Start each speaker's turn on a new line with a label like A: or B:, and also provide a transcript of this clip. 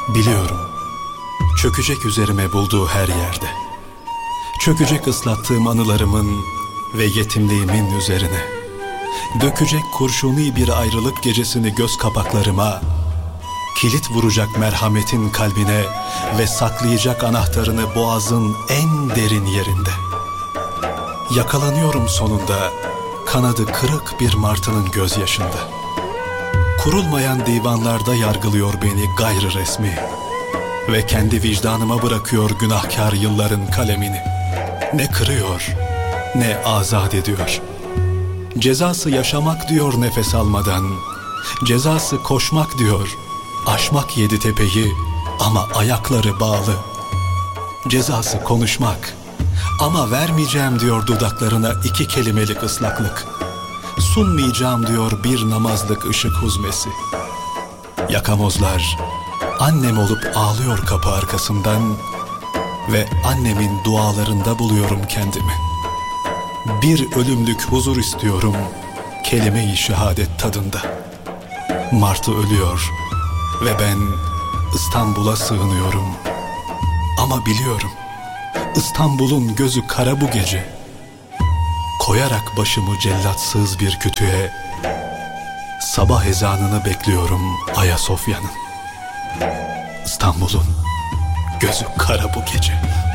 A: Biliyorum, çökecek üzerime bulduğu her yerde. Çökecek ıslattığım anılarımın ve yetimliğimin üzerine. Dökecek kurşuni bir ayrılık gecesini göz kapaklarıma, kilit vuracak merhametin kalbine ve saklayacak anahtarını boğazın en derin yerinde. Yakalanıyorum sonunda, kanadı kırık bir martının gözyaşında. Kurulmayan divanlarda yargılıyor beni gayrı resmi ve kendi vicdanıma bırakıyor günahkar yılların kalemini. Ne kırıyor, ne azat ediyor. Cezası yaşamak diyor nefes almadan, cezası koşmak diyor, aşmak yedi tepeyi ama ayakları bağlı. Cezası konuşmak ama vermeyeceğim diyor dudaklarına iki kelimelik ıslaklık. Sunmayacağım diyor bir namazlık ışık huzmesi. Yakamozlar annem olup ağlıyor kapı arkasından ve annemin dualarında buluyorum kendimi. Bir ölümlük huzur istiyorum kelime-i şehadet tadında. Martı ölüyor ve ben İstanbul'a sığınıyorum. Ama biliyorum İstanbul'un gözü kara bu gece. Koyarak başımı cellatsız bir kütüğe, sabah ezanını bekliyorum Ayasofya'nın. İstanbul'un gözü kara bu gece.